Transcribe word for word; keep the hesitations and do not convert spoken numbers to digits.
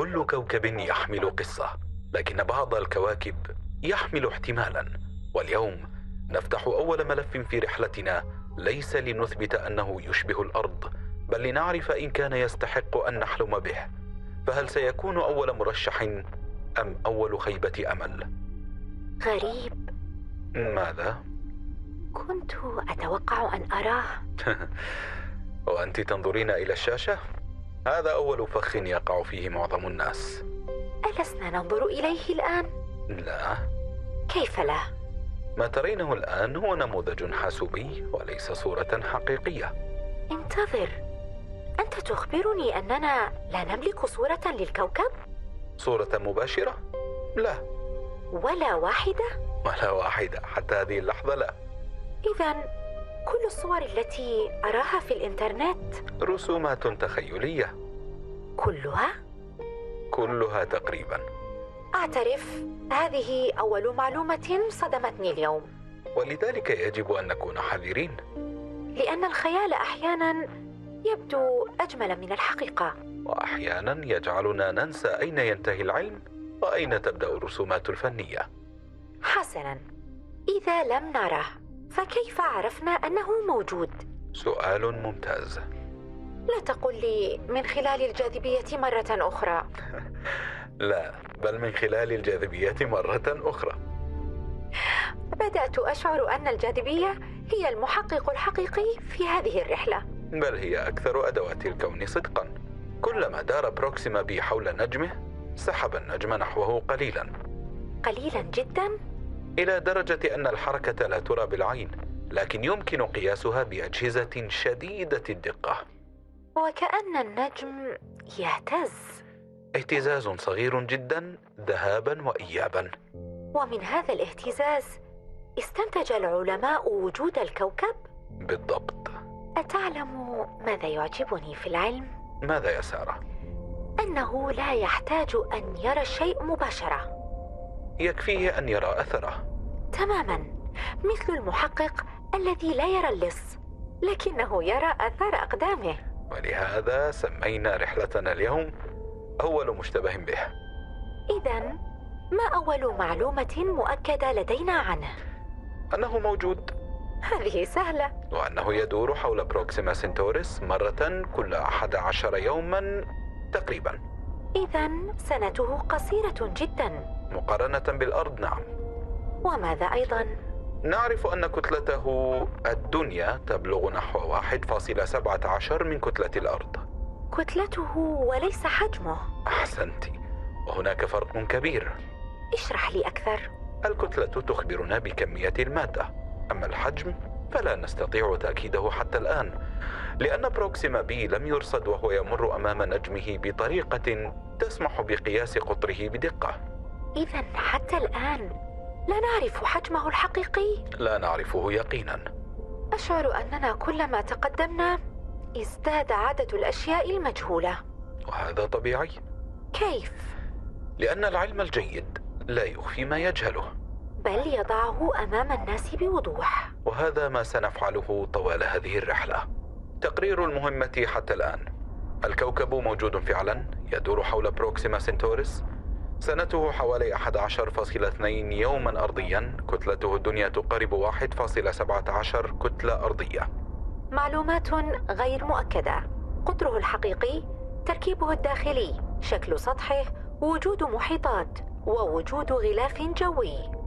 كل كوكب يحمل قصة، لكن بعض الكواكب يحمل احتمالا. واليوم نفتح أول ملف في رحلتنا، ليس لنثبت أنه يشبه الأرض، بل لنعرف إن كان يستحق أن نحلم به. فهل سيكون أول مرشح أم أول خيبة أمل؟ غريب. ماذا؟ كنت أتوقع أن أراه. وأنت تنظرين إلى الشاشة؟ هذا أول فخ يقع فيه معظم الناس. ألسنا ننظر إليه الآن؟ لا. كيف لا؟ ما ترينه الآن هو نموذج حاسوبي وليس صورة حقيقية. انتظر، أنت تخبرني أننا لا نملك صورة للكوكب؟ صورة مباشرة؟ لا. ولا واحدة؟ ولا واحدة حتى هذه اللحظة، لا. إذن كل الصور التي أراها في الإنترنت رسومات تخيلية. كلها؟ كلها تقريبا. أعترف، هذه أول معلومة صدمتني اليوم. ولذلك يجب أن نكون حذرين، لأن الخيال أحيانا يبدو أجمل من الحقيقة، وأحيانا يجعلنا ننسى أين ينتهي العلم وأين تبدأ الرسومات الفنية. حسنا، إذا لم نره فكيف عرفنا أنه موجود؟ سؤال ممتاز. لا تقل لي من خلال الجاذبية مرة أخرى. لا، بل من خلال الجاذبية مرة أخرى. بدأت أشعر أن الجاذبية هي المحقق الحقيقي في هذه الرحلة. بل هي أكثر أدوات الكون صدقا. كلما دار بروكسيما بي حول نجمه سحب النجم نحوه قليلا قليلا جدا، إلى درجة أن الحركة لا ترى بالعين، لكن يمكن قياسها بأجهزة شديدة الدقة. وكأن النجم يهتز. اهتزاز صغير جدا ذهابا وإيابا. ومن هذا الاهتزاز استنتج العلماء وجود الكوكب؟ بالضبط. أتعلم ماذا يعجبني في العلم؟ ماذا يا سارة؟ أنه لا يحتاج أن يرى الشيء مباشرة، يكفيه أن يرى أثره. تماما، مثل المحقق الذي لا يرى اللص لكنه يرى أثر أقدامه. ولهذا سمينا رحلتنا اليوم أول مشتبه به. إذن ما أول معلومة مؤكدة لدينا عنه؟ أنه موجود. هذه سهلة. وأنه يدور حول بروكسيما سنتوريس مرة كل أحد عشر يوما تقريبا. إذن سنته قصيرة جدا مقارنة بالأرض، نعم. وماذا أيضا؟ نعرف أن كتلته الدنيا تبلغ نحو واحد فاصلة سبعة عشر من كتلة الأرض. كتلته وليس حجمه. أحسنت، وهناك فرق كبير. اشرح لي أكثر. الكتلة تخبرنا بكمية المادة، أما الحجم فلا نستطيع تأكيده حتى الآن، لأن بروكسيما بي لم يرصد وهو يمر أمام نجمه بطريقة تسمح بقياس قطره بدقة. إذن حتى الآن لا نعرف حجمه الحقيقي؟ لا نعرفه يقينا. أشعر أننا كلما تقدمنا ازداد عدد الأشياء المجهولة. وهذا طبيعي. كيف؟ لأن العلم الجيد لا يخفي ما يجهله، بل يضعه أمام الناس بوضوح. وهذا ما سنفعله طوال هذه الرحلة. تقرير المهمة حتى الآن: الكوكب موجود فعلا، يدور حول بروكسيما سنتوريس، سنته حوالي أحد عشر فاصلة اثنين يوما أرضيا، كتلته الدنيا تقارب واحد فاصلة سبعة عشر كتلة أرضية. معلومات غير مؤكدة: قطره الحقيقي، تركيبه الداخلي، شكل سطحه، وجود محيطات، ووجود غلاف جوي.